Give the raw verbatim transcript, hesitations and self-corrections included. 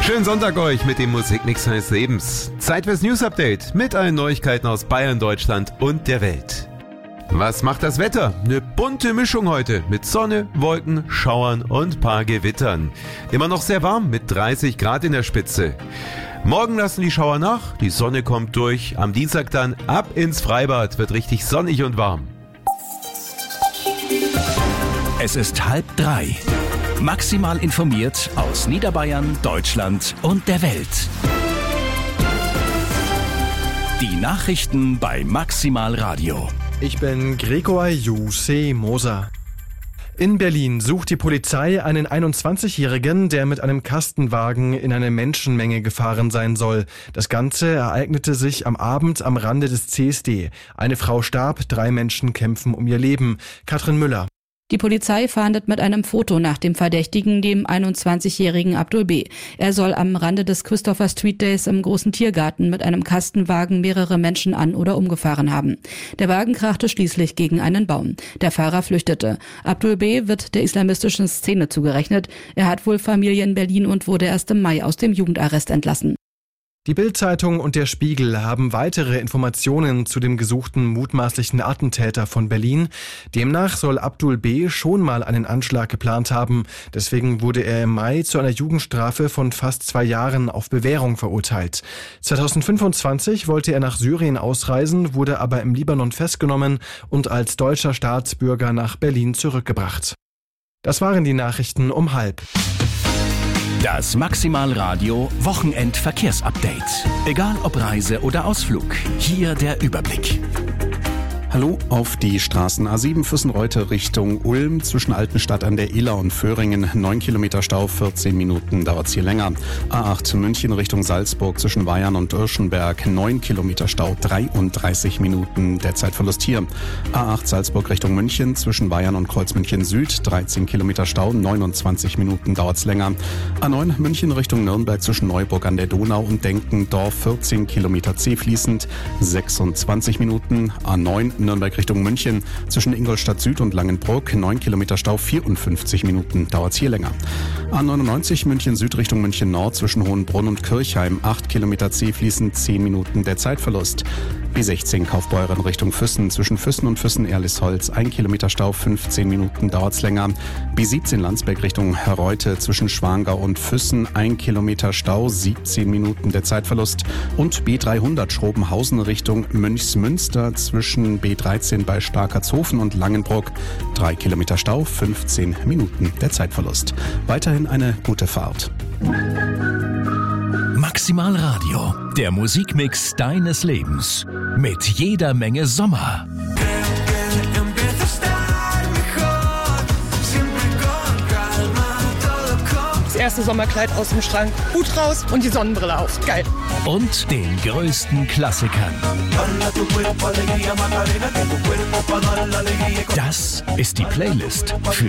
Schönen Sonntag euch mit dem Musikmix seines Lebens. Zeit fürs News Update mit allen Neuigkeiten aus Bayern, Deutschland und der Welt. Was macht das Wetter? Eine bunte Mischung heute mit Sonne, Wolken, Schauern und paar Gewittern. Immer noch sehr warm mit dreißig Grad in der Spitze. Morgen lassen die Schauer nach, die Sonne kommt durch. Am Dienstag dann ab ins Freibad, wird richtig sonnig und warm. Es ist halb drei. Maximal informiert aus Niederbayern, Deutschland und der Welt. Die Nachrichten bei Maximal Radio. Ich bin Gregor Juse Moser. In Berlin sucht die Polizei einen einundzwanzigjährigen, der mit einem Kastenwagen in eine Menschenmenge gefahren sein soll. Das Ganze ereignete sich am Abend am Rande des C S D. Eine Frau starb, drei Menschen kämpfen um ihr Leben. Katrin Müller. Die Polizei fahndet mit einem Foto nach dem Verdächtigen, dem einundzwanzigjährigen Abdul B. Er soll am Rande des Christopher Street Days im großen Tiergarten mit einem Kastenwagen mehrere Menschen an- oder umgefahren haben. Der Wagen krachte schließlich gegen einen Baum. Der Fahrer flüchtete. Abdul B. wird der islamistischen Szene zugerechnet. Er hat wohl Familie in Berlin und wurde erst im Mai aus dem Jugendarrest entlassen. Die Bild-Zeitung und der Spiegel haben weitere Informationen zu dem gesuchten mutmaßlichen Attentäter von Berlin. Demnach soll Abdul B. schon mal einen Anschlag geplant haben. Deswegen wurde er im Mai zu einer Jugendstrafe von fast zwei Jahren auf Bewährung verurteilt. zweitausendfünfundzwanzig wollte er nach Syrien ausreisen, wurde aber im Libanon festgenommen und als deutscher Staatsbürger nach Berlin zurückgebracht. Das waren die Nachrichten um halb. Das Maximal Radio Wochenend-Verkehrsupdate. Egal ob Reise oder Ausflug, hier der Überblick. Hallo, auf die Straßen A sieben Füssenreute Richtung Ulm zwischen Altenstadt an der Iller und Föhringen. neun Kilometer Stau, vierzehn Minuten dauert's hier länger. A acht München Richtung Salzburg zwischen Weyern und Irschenberg. neun Kilometer Stau, dreiunddreißig Minuten der Zeitverlust hier. A acht Salzburg Richtung München zwischen Weyern und Kreuzmünchen Süd. dreizehn Kilometer Stau, neunundzwanzig Minuten dauert's länger. A neun München Richtung Nürnberg zwischen Neuburg an der Donau und Denkendorf. vierzehn Kilometer zäh fließend, sechsundzwanzig Minuten. A neun Nürnberg Richtung München zwischen Ingolstadt Süd und Langenbruck, neun Kilometer Stau, vierundfünfzig Minuten, dauert's hier länger. A neunundneunzig München Süd Richtung München Nord zwischen Hohenbrunn und Kirchheim, acht Kilometer zäh fließend, zehn Minuten der Zeitverlust. B sechzehn Kaufbeuren Richtung Füssen zwischen Füssen und Füssen-Erlisholz, ein Kilometer Stau, fünfzehn Minuten, dauert's länger. B siebzehn Landsberg Richtung Herreute zwischen Schwangau und Füssen, ein Kilometer Stau, siebzehn Minuten der Zeitverlust. Und B dreihundert Schrobenhausen Richtung Münchsmünster zwischen B dreizehn bei Starkertshofen und Langenbruck, drei Kilometer Stau, fünfzehn Minuten der Zeitverlust. Weiterhin eine gute Fahrt. Maximal Radio, der Musikmix deines Lebens. Mit jeder Menge Sommer. Das erste Sommerkleid aus dem Schrank, Hut raus und die Sonnenbrille auf. Geil. Und den größten Klassikern. Das ist die Playlist für